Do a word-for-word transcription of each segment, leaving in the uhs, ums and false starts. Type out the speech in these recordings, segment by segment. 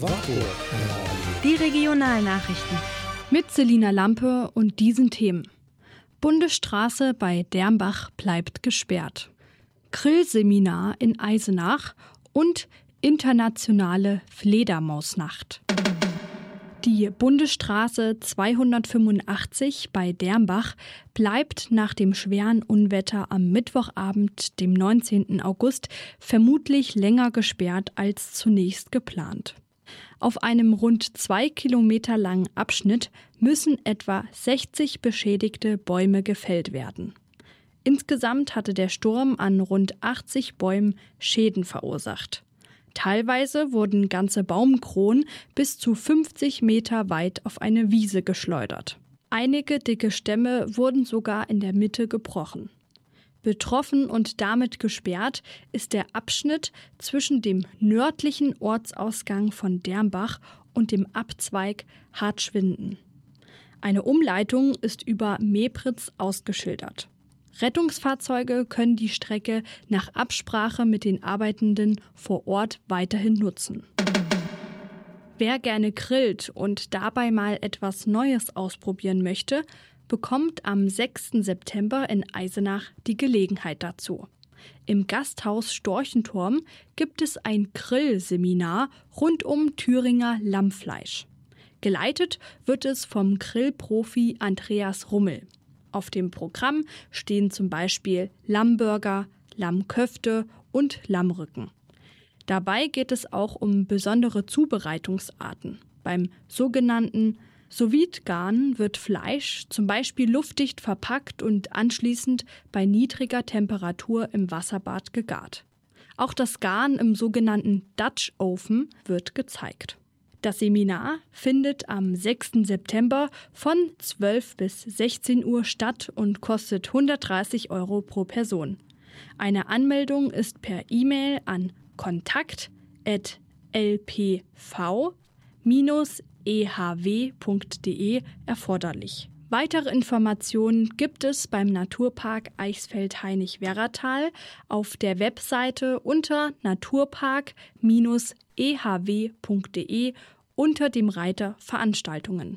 Die Regionalnachrichten. Mit Selina Lampe und diesen Themen. Bundesstraße bei Dermbach bleibt gesperrt. Grillseminar in Eisenach und internationale Fledermausnacht. Die Bundesstraße zweihundertfünfundachtzig bei Dermbach bleibt nach dem schweren Unwetter am Mittwochabend, dem neunzehnten August, vermutlich länger gesperrt als zunächst geplant. Auf einem rund zwei Kilometer langen Abschnitt müssen etwa sechzig beschädigte Bäume gefällt werden. Insgesamt hatte der Sturm an rund achtzig Bäumen Schäden verursacht. Teilweise wurden ganze Baumkronen bis zu fünfzig Meter weit auf eine Wiese geschleudert. Einige dicke Stämme wurden sogar in der Mitte gebrochen. Betroffen und damit gesperrt ist der Abschnitt zwischen dem nördlichen Ortsausgang von Dermbach und dem Abzweig Hartschwinden. Eine Umleitung ist über Mepritz ausgeschildert. Rettungsfahrzeuge können die Strecke nach Absprache mit den Arbeitenden vor Ort weiterhin nutzen. Wer gerne grillt und dabei mal etwas Neues ausprobieren möchte, bekommt am sechsten September in Eisenach die Gelegenheit dazu. Im Gasthaus Storchenturm gibt es ein Grillseminar rund um Thüringer Lammfleisch. Geleitet wird es vom Grillprofi Andreas Rummel. Auf dem Programm stehen zum Beispiel Lammburger, Lammköfte und Lammrücken. Dabei geht es auch um besondere Zubereitungsarten. Beim sogenannten Sous-Vide-Garen wird Fleisch zum Beispiel luftdicht verpackt und anschließend bei niedriger Temperatur im Wasserbad gegart. Auch das Garen im sogenannten Dutch Oven wird gezeigt. Das Seminar findet am sechsten September von zwölf bis sechzehn Uhr statt und kostet hundertdreißig Euro pro Person. Eine Anmeldung ist per E-Mail an kontakt at l p v dash e h w punkt d e erforderlich. Weitere Informationen gibt es beim Naturpark Eichsfeld-Hainich-Werratal auf der Webseite unter naturpark dash e h w punkt d e unter dem Reiter Veranstaltungen.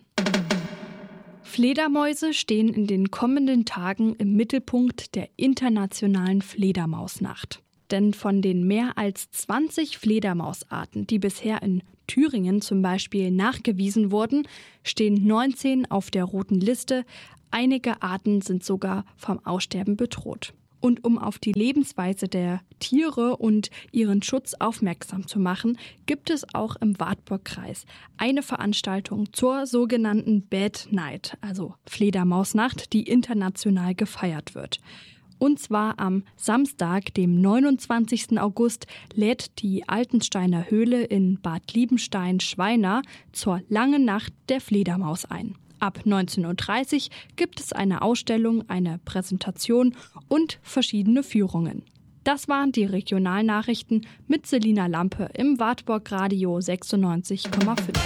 Fledermäuse stehen in den kommenden Tagen im Mittelpunkt der internationalen Fledermausnacht. Denn von den mehr als zwanzig Fledermausarten, die bisher in Thüringen zum Beispiel nachgewiesen wurden, stehen neunzehn auf der roten Liste. Einige Arten sind sogar vom Aussterben bedroht. Und um auf die Lebensweise der Tiere und ihren Schutz aufmerksam zu machen, gibt es auch im Wartburgkreis eine Veranstaltung zur sogenannten Bad Night, also Fledermausnacht, die international gefeiert wird. Und zwar am Samstag, dem neunundzwanzigsten August, lädt die Altensteiner Höhle in Bad Liebenstein-Schweina zur langen Nacht der Fledermaus ein. Ab neunzehn Uhr dreißig gibt es eine Ausstellung, eine Präsentation und verschiedene Führungen. Das waren die Regionalnachrichten mit Selina Lampe im Wartburg Radio sechsundneunzig Komma fünf.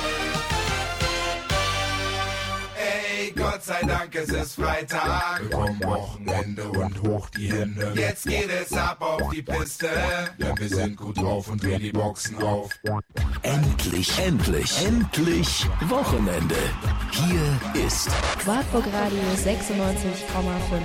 Gott sei Dank, es ist Freitag. Willkommen Wochenende und hoch die Hände. Jetzt geht es ab auf die Piste. Denn wir sind gut drauf und drehen die Boxen auf. Endlich, endlich, endlich Wochenende. Hier ist Wartburg Radio sechsundneunzig Komma fünf.